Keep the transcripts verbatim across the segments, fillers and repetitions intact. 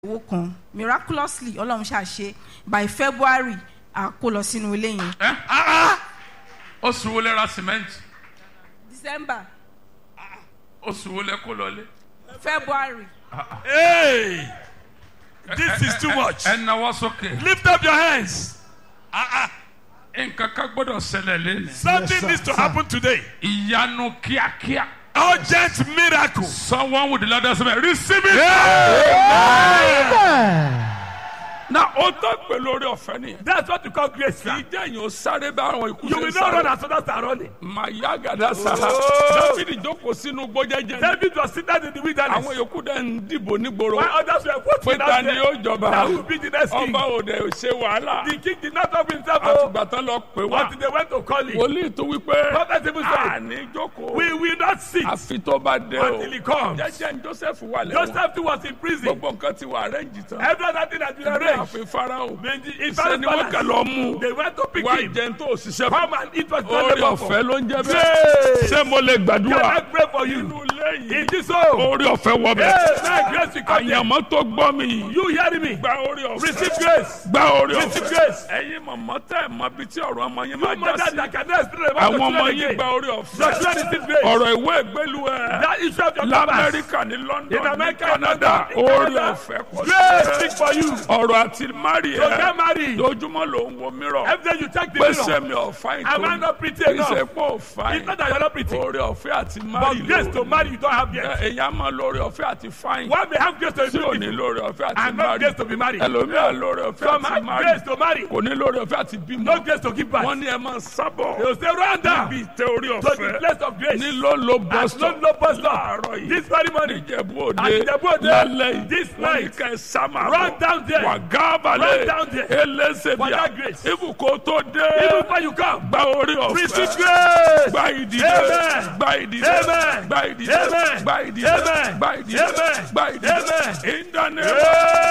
owó kan miraculously Ọlọ́run ṣàṣe by February a kó lọ sínú ilé yẹn. ẹ ah oṣù wo lẹ ra cement. December. oṣù wo lẹ kó lọlé. February. Hey, this is too much. ẹ nawọ́ sókè. Lift up your hands. nǹkan kan gbọ́dọ̀ ṣẹlẹ̀ lẹ́nu. Something needs to happen today. ìyanu kíákíá. Urgent miracle. Someone with the ladder say, receive it. Amen. Now, o tó pè lórí ọ̀fẹ́ ni. That's what you call grace, sir. Ìjẹ́ yìí ó sáré bá àwọn ikú You will not run as others are running. Màyá gàdá sáà. Oh. Dáfídì jókòó sínú gbọ́jẹ́jẹ́. David was seated in the wilderness. Àwọn yòókù dẹ̀ ń dìbò nígboro. While others were Pé voting ta out ni there, yóò jọba? that will be the next king. Ọba òde ò ṣe wàhálà. The king did not help himself. Oh, Àtìgbà tán lọ pè wá. until they went to call him. Wòlíì tó wí pé Prophet even said, àní jókòó. we will not sit Àfi tó bá dé o. until he comes. Jẹ́jẹ́ ní Joseph wà lẹ́wọ̀n. Joseph too was in prison. Gbogbo nǹkan ti wà arrange tán. Every other thing has been arranged. Àfi Fáráò. In Ṣé ni wọ́n kàn lọ mú? they went to pick Wá him. jẹun tó òṣìṣẹ́ fún. Come and eat what you Orí are for. ọ̀fẹ́ ló ń jẹ́ Grace. bẹ́ẹ̀. Ṣé mo lè Can gbàdúrà? I pray for you? Inú ilé In yìí. this home. Orí ọ̀fẹ́ wọ bẹ̀. Amen. Grace will come there. Àyànmọ́ tó gbọ́ mi yìí. You hearing me? Gba orí ọ̀fẹ́. Receive grace. Gba orí Receive ọ̀fẹ́. grace. Ẹ̀yin mọ̀mọ́ tẹ́ ẹ̀ mọ bí tí ọ̀rọ̀ ọmọ yín You máa já mother sí. that cannot explain about Àwọn your ọmọ children yín again. gba orí Your ọ̀fẹ́. children receive grace. Ọ̀rọ̀ ìwé ìgbélú ẹ̀. That issue of your Lamẹ́ríkà ní London In ní America, Canada. in Orí Canada. ọ̀fẹ́ kọ́ Grace speak for you. ọ̀rọ̀ àti mari So ẹ̀. get married. Lójúmọ́ ló ń wo mìíràn. Every day you check the Pèsè mirror. mi ò fáyín Am I tó. not pretty Kì í enough? ṣe pé ò fáyín. It's not that you're not pretty. Orí ọ̀fẹ́ àti But mari grace to marry you don't have yet. Èyàn máa lórí ọ̀fẹ́ àti fáyín. One may have grace to Tí ò ní be lórí ọ̀fẹ́ àti and not mari. grace to be married. Ẹlòmíà lórí ọ̀fẹ́ Some àti have mari. grace to marry. Kò ní lórí ọ̀fẹ́ àti bímọ. No grace to give birth. Wọ́n ní ẹ máa sábọ̀. They will say run down Níbi ìtẹ́ orí to the ọ̀fẹ́. place of grace. Ní ló lo At bọ́sítọ̀. Lone Low Bus Stop. Láàárọ̀ yìí. This very morning. Ìjẹ̀bú At Òde. Ìjẹ̀bú Òde. Lálẹ́ yìí. This Wọ́n ní night. ká ẹ sá máa bọ̀. Run down there. Wà gábàlẹ̀. Run down there. Eléṣèbíà. For that grace. Ibùkún tó dé. Even before you come. Gba orí ọ̀fẹ́. Receive grace. Gba ìdílé. Amen. Gba ìdílé. Amen. Gba ìdílé. Amen. Gba ìdílé. Amen. Gba ìdílé. Amen. Gba ìdílé. Amen. In the name Amen.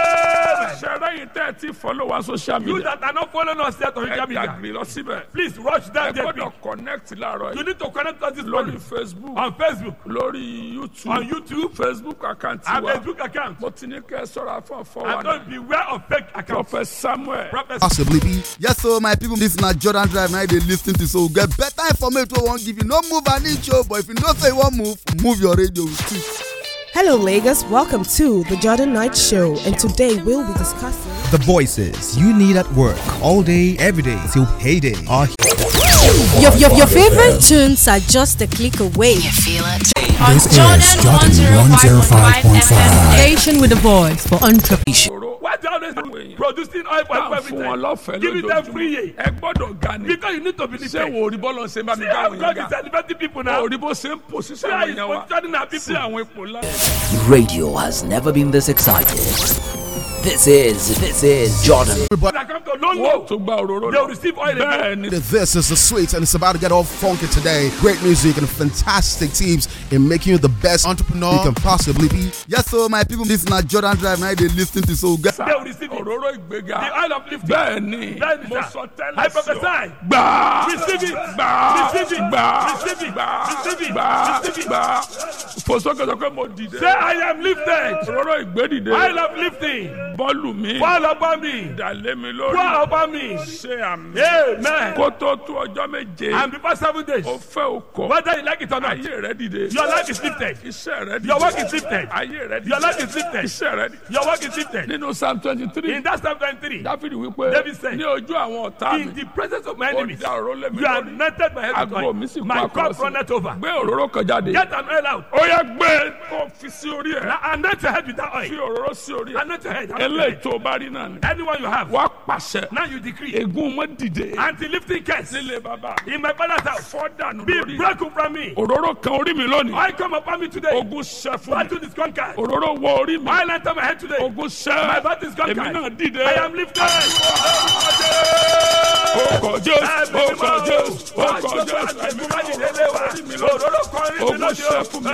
of Ṣẹ̀rẹ́ yìí tẹ́ ẹ ti follow on social You media. that are not following us yet on social Ẹ media, dàgbé lọ síbẹ̀. please rush Ẹ down there. gbọ́dọ̀ connect láàárọ̀ You yìí. need to connect us this Lórí morning Facebook. on Facebook, Lórí YouTube. on YouTube, Facebook account and wa. Facebook account. Mo ti ní kẹ́ ẹ sọ́ra fún ọ̀fọ̀ wa And náà. don't beware of fake accounts. Prophet Samuel. Prophet Possibly be. Yes, so my people, this na Jordan Drive. Now they listen to so get better information. We won't give you no move and inch, but if you don't say you want move, move your radio with it. Hello, Lagos. Welcome to the Jordan Night Show, and today we'll be discussing The voices you need at work all day, every day till payday are Your, your, your favorite tunes are just a click away. You feel it? On This is Jordan Jordan one oh five point five F M. Station with a voice for entrepreneurs. Why do you always do producing oil for Bá every fún wọn time? lọ́fẹ̀ẹ́ Give it them free. lójoojúmọ́. Ẹ gbọ́dọ̀ ga ni. Because you need to believe Ṣé it. wo orí bọ́ọ̀lù ṣe bá mi See gbá how àwọn God yẹn is ga? elevating people now. Orí bó ṣe ń pòṣíṣẹ́ See how àwọn he's yẹn wa. positioning our Sí people. àwọn ipò ńlá. Radio has never been this excited. This is, this is Jordan. When I come to Wọ́n London, tún gba òróró they will receive oil again. Bẹ́ẹ̀ ni. This is the sweet, and it's about to get all funky today. Great music and fantastic teams in making you the best entrepreneur you can possibly be. Yes, so my people, this na Jordan Drive. Now they listen to so get. They will receive it. Òróró ìgbéga. The oil of lifting. Bẹ́ẹ̀ ni. Bẹ́ẹ̀ ni, Mo sir. sọ tẹ́lẹ̀ I sí ọ. prophesy. Gbà. Receive it. Gbà. Receive it. Gbà. Receive it. Gbà. Receive it. Gbà. Receive it. Gbà. Fòsókè sọ pé mo dìde. Say I am lifted. Òróró ìgbédìde. Oil of lifting. Bọ́ọ̀lù mi. Fall upon me. Dàlé mi Fall lórí. upon me. Ṣé àmì. Amen. Kó tó tó ọjọ́ méje. And before seven days, Ó fẹ́ o kọ̀. whether you like it or not, Ayé rẹ dìde. your life is lifted. Iṣẹ́ rẹ dìde. Your work is lifted. Ayé rẹ dìde. Your life is lifted. Iṣẹ́ rẹ dìde. Your work is lifted. Nínú Psalm twenty-three. In that Psalm twenty-three, Dáfídì wípé. David said, ní ojú àwọn ọ̀tá mi. in the presence of my Ó enemies, da òróró lé mi you are lórí. anointed my head with Ago oil. mi sì kó My akọ cup sí. runneth over. Gbé òróró kan jáde. Get an oil out. Ó yá gbé kó fi sí orí ẹ̀. Now anoint your head with that Fi oil. òróró sí orí ẹ̀. Anoint your head. anoint your Eléyìí head. tó o bá rí náà ni. Anyone you have. Wá pàṣẹ. Now you decree. Ègún mọ́ dìde. Anti-lifting curse Nílé bàbá. in my father's house. Fọ́ dànù Be lórí. broken from me. Òróró kan orí mi lónìí. Oil come upon me today. Ogun ṣẹ́ fún mi. Battle is conquered. Òróró wọ orí mi. Oil enter my head today. Ogun ṣẹ́. My battle is conquered. Èmi náà dìde. I am lifted. Ọkọ̀ Jésù. Ọkọ̀ Jésù. Ọkọ̀ Jésù. Ogun Ogun ṣẹ́ fún mi.